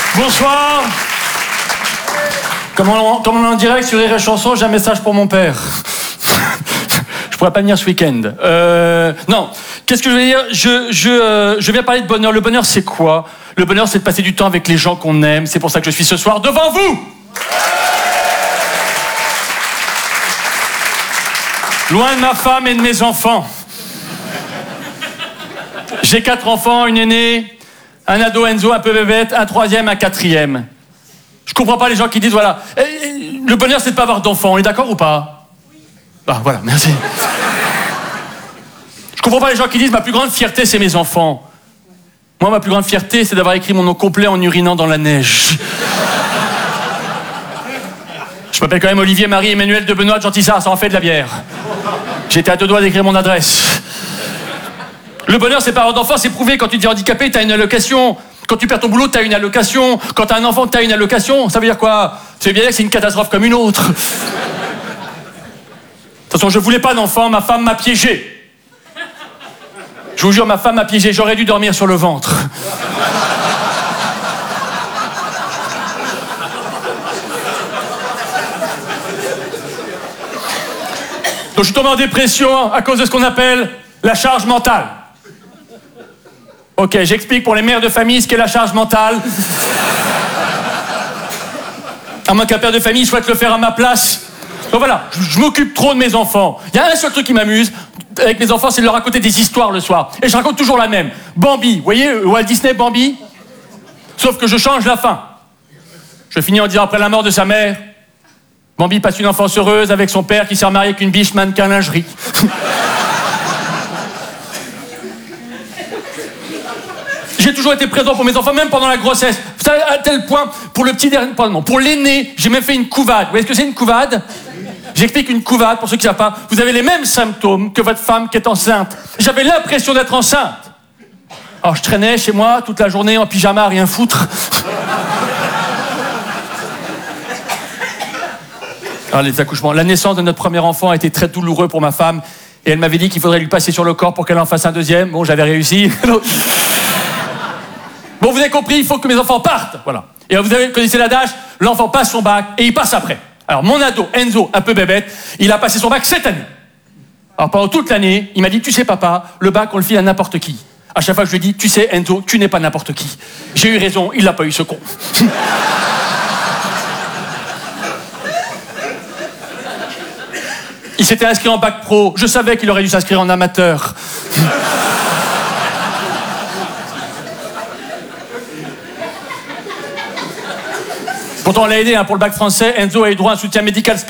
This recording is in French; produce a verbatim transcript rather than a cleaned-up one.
Bonsoir. Comme on, comme on est en direct sur Rire et Chanson, j'ai un message pour mon père. Je pourrais pas venir ce week-end. Euh, non, qu'est-ce que je veux dire ? Je, je, euh, je viens parler de bonheur. Le bonheur, c'est quoi ? Le bonheur, c'est de passer du temps avec les gens qu'on aime. C'est pour ça que je suis ce soir devant vous. Loin de ma femme et de mes enfants. J'ai quatre enfants, une aînée, un ado Enzo, un peu bébête, un troisième, un quatrième. Je comprends pas les gens qui disent, voilà, eh, eh, le bonheur, c'est de pas avoir d'enfants. On est d'accord ou pas ? Ah, voilà, merci. Je comprends pas les gens qui disent, ma plus grande fierté, c'est mes enfants. Moi, ma plus grande fierté, c'est d'avoir écrit mon nom complet en urinant dans la neige. Je m'appelle quand même Olivier Marie Emmanuel de Benoît de Gentissart, ça en fait de la bière. J'étais à deux doigts d'écrire mon adresse. Le bonheur, c'est pas avoir d'enfant, c'est prouvé. Quand tu te dis handicapé, t'as une allocation. Quand tu perds ton boulot, t'as une allocation. Quand t'as un enfant, t'as une allocation. Ça veut dire quoi ? Ça veut bien dire que c'est une catastrophe comme une autre. De toute façon, je voulais pas d'enfant, ma femme m'a piégé. Je vous jure, ma femme m'a piégé. J'aurais dû dormir sur le ventre. Donc je suis tombé en dépression à cause de ce qu'on appelle la charge mentale. Ok, j'explique pour les mères de famille ce qu'est la charge mentale. À moins qu'un père de famille souhaite le faire à ma place. Donc voilà, je, je m'occupe trop de mes enfants. Il y a un seul truc qui m'amuse avec mes enfants, c'est de leur raconter des histoires le soir. Et je raconte toujours la même. Bambi, vous voyez Walt Disney, Bambi ? Sauf que je change la fin. Je finis en disant après la mort de sa mère, Bambi passe une enfance heureuse avec son père qui s'est remarié avec une biche mannequin lingerie. J'ai toujours été présent pour mes enfants, même pendant la grossesse. Vous savez, à tel point, pour le petit dernier, pardon, pour l'aîné, j'ai même fait une couvade. Vous voyez ce que c'est une couvade ? J'explique une couvade, pour ceux qui ne savent pas. Vous avez les mêmes symptômes que votre femme qui est enceinte. J'avais l'impression d'être enceinte. Alors je traînais chez moi toute la journée en pyjama, à rien foutre. Alors les accouchements. La naissance de notre premier enfant a été très douloureux pour ma femme. Et elle m'avait dit qu'il faudrait lui passer sur le corps pour qu'elle en fasse un deuxième. Bon, j'avais réussi. Bon, vous avez compris, il faut que mes enfants partent. Voilà. Et vous avez, connaissez l'adage, l'enfant passe son bac et il passe après. Alors, mon ado, Enzo, un peu bébête, il a passé son bac cette année. Alors, pendant toute l'année, il m'a dit, tu sais, papa, le bac, on le file à n'importe qui. À chaque fois, je lui ai dit, tu sais, Enzo, tu n'es pas n'importe qui. J'ai eu raison, il n'a pas eu ce con. Il s'était inscrit en bac pro. Je savais qu'il aurait dû s'inscrire en amateur. Pourtant, on l'a aidé hein, pour le bac français. Enzo a eu droit à un soutien médical spécial.